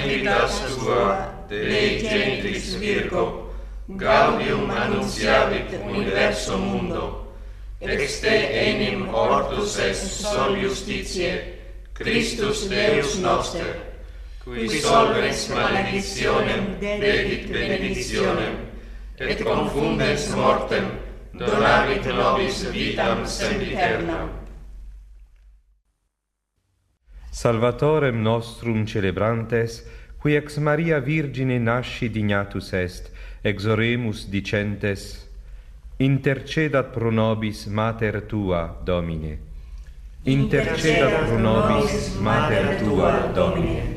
nativitas tua, Dei gentris Virgo, gaudium annunciavit universo mundo, ex te enim ortus est sol justitiae, Christus Deus noster, qui solvens maledictionem dedit benedictionem, et confundens mortem donavit nobis vitam sempiternam. Salvatorem nostrum celebrantes, qui ex Maria Virgine nasci dignatus est, exoremus dicentes: intercedat pro nobis mater tua, Domine. Intercedat pro nobis mater tua, Domine.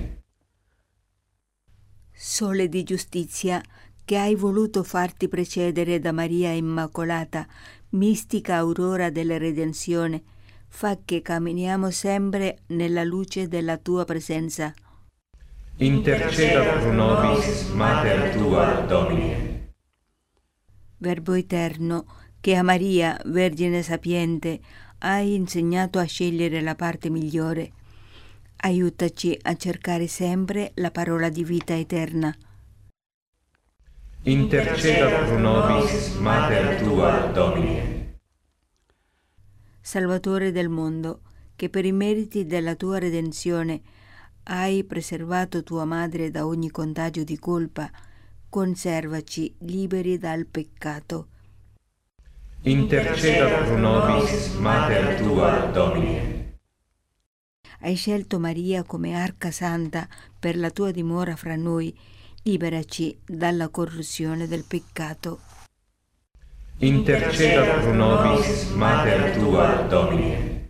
Sole di giustizia, che hai voluto farti precedere da Maria Immacolata, mistica aurora della redenzione, fa che camminiamo sempre nella luce della tua presenza. Intercedat pro nobis mater tua, Domine. Verbo eterno, che a Maria, Vergine sapiente, hai insegnato a scegliere la parte migliore, aiutaci a cercare sempre la parola di vita eterna. Intercedat pro nobis mater tua, Domine. Salvatore del mondo, che per i meriti della tua redenzione hai preservato tua madre da ogni contagio di colpa, conservaci liberi dal peccato. Intercedat pro nobis mater tua, Domine. Hai scelto Maria come arca santa per la tua dimora fra noi, liberaci dalla corruzione del peccato. Intercedat pro nobis mater tua, Domine.